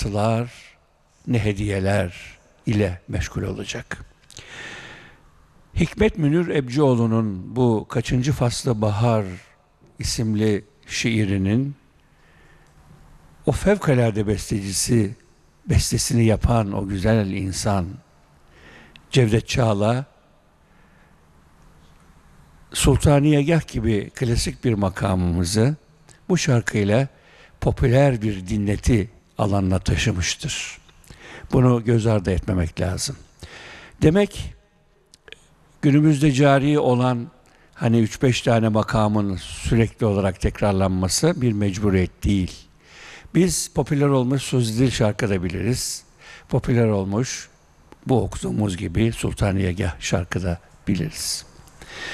toplantılar, ne hediyeler ile meşgul olacak. Hikmet Münir Ebcioğlu'nun bu kaçıncı faslı bahar isimli şiirinin o fevkalade bestecisi, bestesini yapan o güzel insan Cevdet Çağla, Sultaniyegah gibi klasik bir makamımızı bu şarkıyla popüler bir dinleti alanına taşımıştır. Bunu göz ardı etmemek lazım. Demek günümüzde cari olan hani 3-5 tane makamın sürekli olarak tekrarlanması bir mecburiyet değil. Biz popüler olmuş sözlü şarkı da biliriz. Popüler olmuş bu okuduğumuz gibi Sultaniyegah şarkı da biliriz.